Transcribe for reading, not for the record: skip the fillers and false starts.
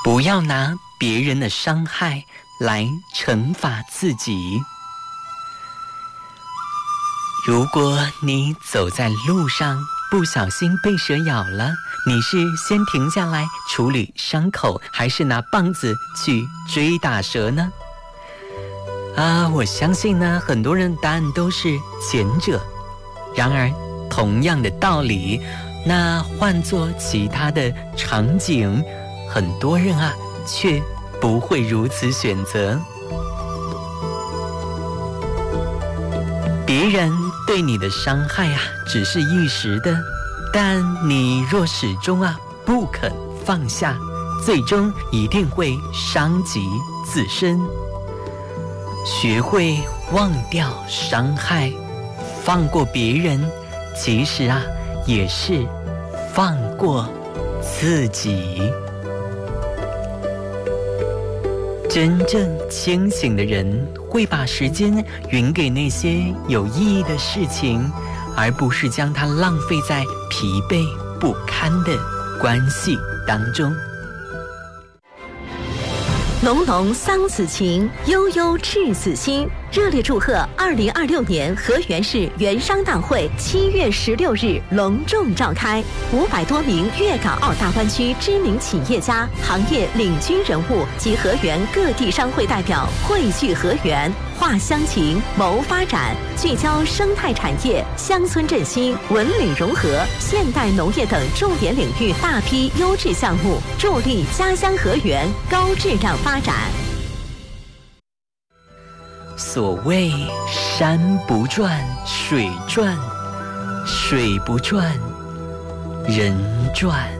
不要拿别人的伤害来惩罚自己。如果你走在路上不小心被蛇咬了，你是先停下来处理伤口，还是拿棒子去追打蛇呢？我相信呢，很多人答案都是前者。然而同样的道理，那换作其他的场景，很多人却不会如此选择。别人对你的伤害只是一时的，但你若始终不肯放下，最终一定会伤及自身。学会忘掉伤害，放过别人，其实也是放过自己。真正清醒的人会把时间匀给那些有意义的事情，而不是将它浪费在疲惫不堪的关系当中。 浓浓桑梓情，悠悠赤子心。热烈祝贺2026年河源市园商大会7月16日隆重召开，500多名粤港澳大湾区知名企业家、行业领军人物及河源各地商会代表汇聚河源，话乡情，谋发展，聚焦生态产业、乡村振兴、文旅融合、现代农业等重点领域大批优质项目，助力家乡河源高质量发展。 所谓山不转水转，水不转人转。